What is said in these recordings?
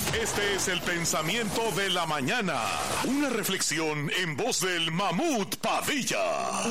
Este es el pensamiento de la mañana. Una reflexión en voz del Mamut Padilla.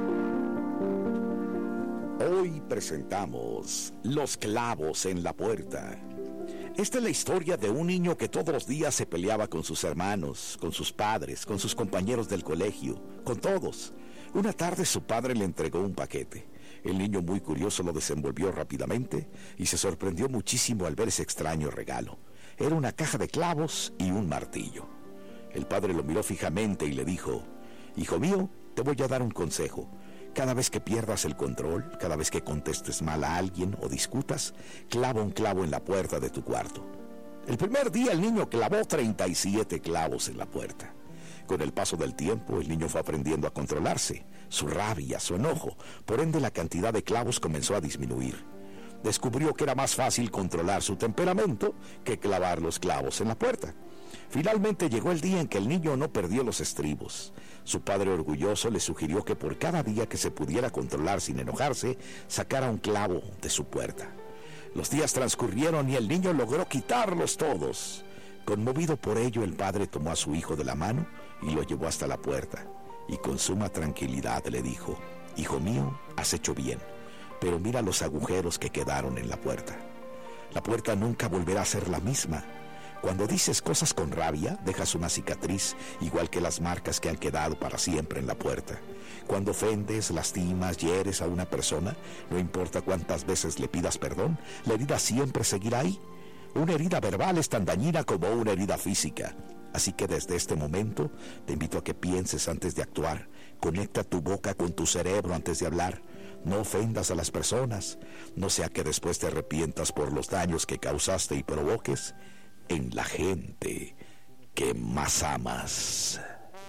Hoy presentamos Los clavos en la puerta. Esta es la historia de un niño que todos los días se peleaba con sus hermanos, con sus padres, con sus compañeros del colegio, con todos. Una tarde su padre le entregó un paquete. El niño, muy curioso, lo desenvolvió rápidamente y se sorprendió muchísimo al ver ese extraño regalo. Era una caja de clavos y un martillo. El padre lo miró fijamente y le dijo: «Hijo mío, te voy a dar un consejo. Cada vez que pierdas el control, cada vez que contestes mal a alguien o discutas, clava un clavo en la puerta de tu cuarto». El primer día el niño clavó 37 clavos en la puerta. Con el paso del tiempo, el niño fue aprendiendo a controlarse, su rabia, su enojo. Por ende, la cantidad de clavos comenzó a disminuir. Descubrió que era más fácil controlar su temperamento que clavar los clavos en la puerta. Finalmente llegó el día en que el niño no perdió los estribos. Su padre, orgulloso, le sugirió que por cada día que se pudiera controlar sin enojarse, sacara un clavo de su puerta. Los días transcurrieron y el niño logró quitarlos todos. Conmovido por ello, el padre tomó a su hijo de la mano y lo llevó hasta la puerta. Y con suma tranquilidad le dijo: «Hijo mío, has hecho bien, pero mira los agujeros que quedaron en la puerta. La puerta nunca volverá a ser la misma. Cuando dices cosas con rabia, dejas una cicatriz, igual que las marcas que han quedado para siempre en la puerta. Cuando ofendes, lastimas, hieres a una persona, no importa cuántas veces le pidas perdón, la herida siempre seguirá ahí. Una herida verbal es tan dañina como una herida física. Así que desde este momento te invito a que pienses antes de actuar. Conecta tu boca con tu cerebro antes de hablar. No ofendas a las personas, no sea que después te arrepientas por los daños que causaste y provoques en la gente que más amas».